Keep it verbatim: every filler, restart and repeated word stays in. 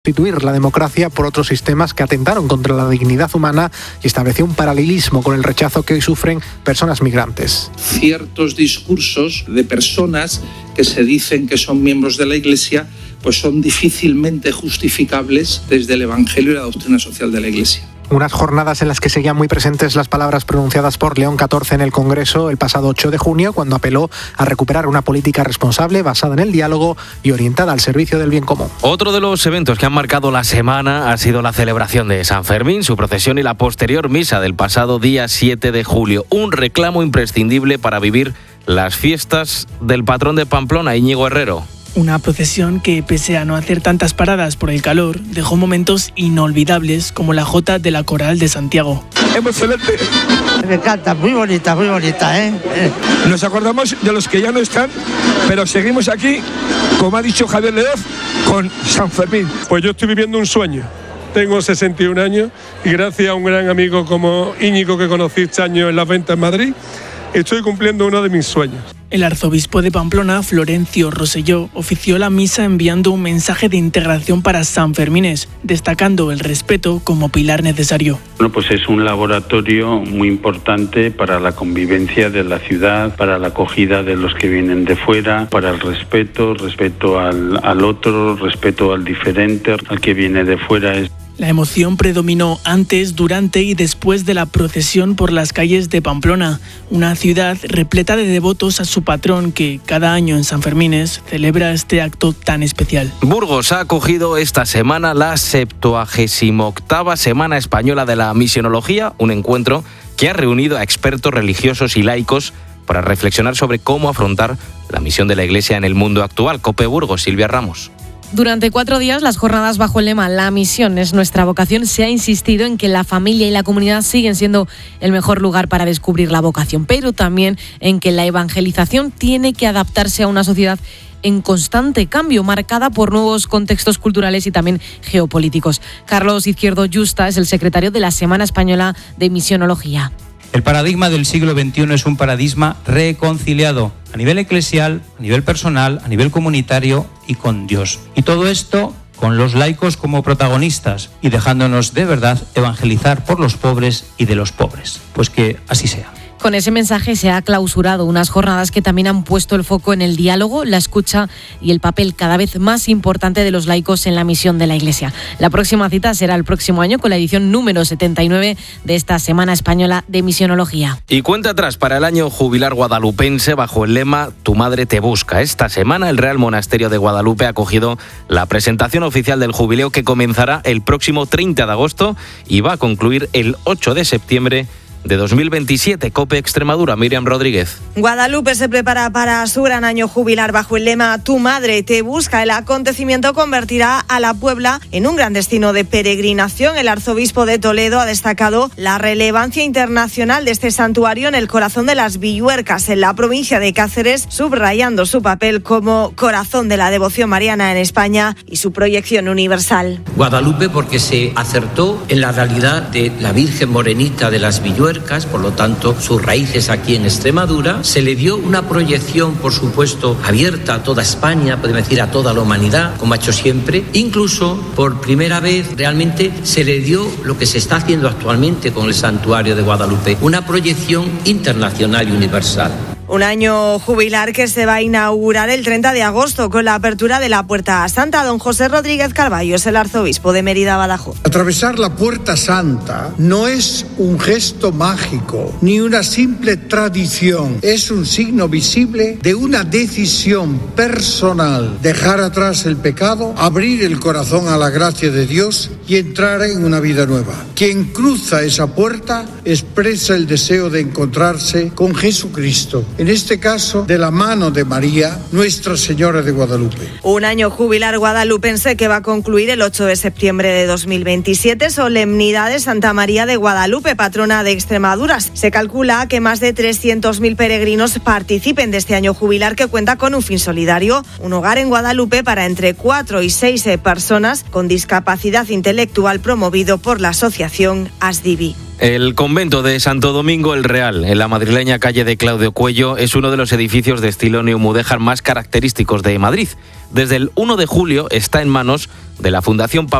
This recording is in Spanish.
Sustituir la democracia por otros sistemas que atentaron contra la dignidad humana y estableció un paralelismo con el rechazo que hoy sufren personas migrantes. Ciertos discursos de personas que se dicen que son miembros de la Iglesia, pues son difícilmente justificables desde el Evangelio y la doctrina social de la Iglesia. Unas jornadas en las que seguían muy presentes las palabras pronunciadas por León catorce en el Congreso el pasado ocho de junio, cuando apeló a recuperar una política responsable basada en el diálogo y orientada al servicio del bien común. Otro de los eventos que han marcado la semana ha sido la celebración de San Fermín, su procesión y la posterior misa del pasado día siete de julio. Un reclamo imprescindible para vivir las fiestas del patrón de Pamplona, Íñigo Herrero. Una procesión que, pese a no hacer tantas paradas por el calor, dejó momentos inolvidables como la jota de la Coral de Santiago. Emocionante. Me encanta, muy bonita, muy bonita, ¿eh? Nos acordamos de los que ya no están, pero seguimos aquí, como ha dicho Javier Leoz, con San Fermín. Pues yo estoy viviendo un sueño. Tengo sesenta y un años y gracias a un gran amigo como Íñigo que conocí este año en las ventas en Madrid, estoy cumpliendo uno de mis sueños. El arzobispo de Pamplona, Florencio Rosselló, ofició la misa enviando un mensaje de integración para Sanfermines, destacando el respeto como pilar necesario. Bueno, pues es un laboratorio muy importante para la convivencia de la ciudad, para la acogida de los que vienen de fuera, para el respeto, respeto al, al otro, respeto al diferente, al que viene de fuera. Es La emoción predominó antes, durante y después de la procesión por las calles de Pamplona, una ciudad repleta de devotos a su patrón que cada año en Sanfermines celebra este acto tan especial. Burgos ha acogido esta semana la septuagésima octava Semana Española de la Misionología, un encuentro que ha reunido a expertos religiosos y laicos para reflexionar sobre cómo afrontar la misión de la Iglesia en el mundo actual. COPE Burgos, Silvia Ramos. Durante cuatro días, las jornadas bajo el lema La misión es nuestra vocación, se ha insistido en que la familia y la comunidad siguen siendo el mejor lugar para descubrir la vocación, pero también en que la evangelización tiene que adaptarse a una sociedad en constante cambio, marcada por nuevos contextos culturales y también geopolíticos. Carlos Izquierdo Yusta es el secretario de la Semana Española de Misionología. El paradigma del siglo veintiuno es un paradigma reconciliado a nivel eclesial, a nivel personal, a nivel comunitario y con Dios. Y todo esto con los laicos como protagonistas y dejándonos de verdad evangelizar por los pobres y de los pobres. Pues que así sea. Con ese mensaje se ha clausurado unas jornadas que también han puesto el foco en el diálogo, la escucha y el papel cada vez más importante de los laicos en la misión de la Iglesia. La próxima cita será el próximo año con la edición número setenta y nueve de esta Semana Española de Misionología. Y cuenta atrás para el año jubilar guadalupense bajo el lema Tu madre te busca. Esta semana el Real Monasterio de Guadalupe ha acogido la presentación oficial del jubileo que comenzará el próximo treinta de agosto y va a concluir el ocho de septiembre de dos mil veintisiete. COPE Extremadura, Miriam Rodríguez. Guadalupe se prepara para su gran año jubilar bajo el lema Tu madre te busca. El acontecimiento convertirá a la Puebla en un gran destino de peregrinación. El arzobispo de Toledo ha destacado la relevancia internacional de este santuario en el corazón de las Villuercas, en la provincia de Cáceres, subrayando su papel como corazón de la devoción mariana en España y su proyección universal. Guadalupe porque se acertó en la realidad de la Virgen Morenita de las Villuercas, por lo tanto, sus raíces aquí en Extremadura. Se le dio una proyección, por supuesto, abierta a toda España, podemos decir a toda la humanidad, como ha hecho siempre. Incluso, por primera vez, realmente se le dio lo que se está haciendo actualmente con el Santuario de Guadalupe, una proyección internacional y universal. Un año jubilar que se va a inaugurar el treinta de agosto con la apertura de la Puerta Santa. Don José Rodríguez Carballo es el arzobispo de Mérida Badajoz. Atravesar la Puerta Santa no es un gesto mágico ni una simple tradición, es un signo visible de una decisión personal, dejar atrás el pecado, abrir el corazón a la gracia de Dios y entrar en una vida nueva. Quien cruza esa puerta expresa el deseo de encontrarse con Jesucristo, en este caso de la mano de María, Nuestra Señora de Guadalupe. Un año jubilar guadalupense que va a concluir el ocho de septiembre de dos mil veintisiete, solemnidad de Santa María de Guadalupe, patrona de Extremadura. Se calcula que más de trescientos mil peregrinos participen de este año jubilar que cuenta con un fin solidario, un hogar en Guadalupe para entre cuatro y seis personas con discapacidad intelectual promovido por la asociación ASDIVI. El convento de Santo Domingo el Real, en la madrileña calle de Claudio Cuello, es uno de los edificios de estilo neomudéjar más característicos de Madrid. Desde el uno de julio está en manos de la Fundación Pablo